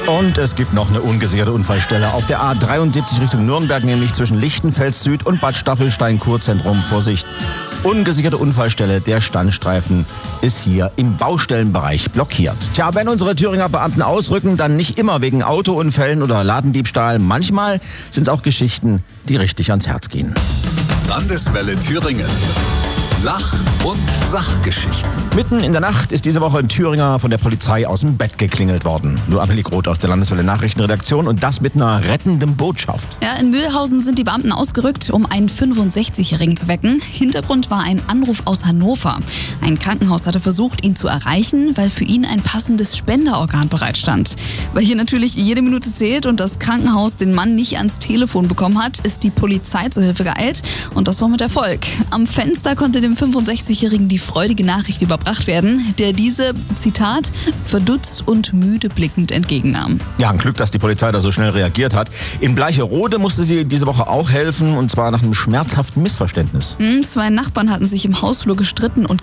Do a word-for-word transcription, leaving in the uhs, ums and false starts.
Und es gibt noch eine ungesicherte Unfallstelle auf der A dreiundsiebzig Richtung Nürnberg, nämlich zwischen Lichtenfels Süd und Bad Staffelstein Kurzentrum. Vorsicht, ungesicherte Unfallstelle, der Standstreifen ist hier im Baustellenbereich blockiert. Tja, wenn unsere Thüringer Beamten ausrücken, dann nicht immer wegen Autounfällen oder Ladendiebstahl. Manchmal sind es auch Geschichten, die richtig ans Herz gehen. Landeswelle Thüringen. Lach- und Sachgeschichten. Mitten in der Nacht ist diese Woche ein Thüringer von der Polizei aus dem Bett geklingelt worden. Nur Amelie Groth aus der Landeswelle Nachrichtenredaktion und das mit einer rettenden Botschaft. Ja, in Mühlhausen sind die Beamten ausgerückt, um einen fünfundsechzigjährigen zu wecken. Hintergrund war ein Anruf aus Hannover. Ein Krankenhaus hatte versucht, ihn zu erreichen, weil für ihn ein passendes Spenderorgan bereitstand. Weil hier natürlich jede Minute zählt und das Krankenhaus den Mann nicht ans Telefon bekommen hat, ist die Polizei zur Hilfe geeilt und das war mit Erfolg. Am Fenster konnte dem fünfundsechzigjährigen die freudige Nachricht überbracht werden, der diese, Zitat, verdutzt und müde blickend entgegennahm. Ja, ein Glück, dass die Polizei da so schnell reagiert hat. In Bleicherode musste sie diese Woche auch helfen, und zwar nach einem schmerzhaften Missverständnis. Hm, zwei Nachbarn hatten sich im Hausflur gestritten und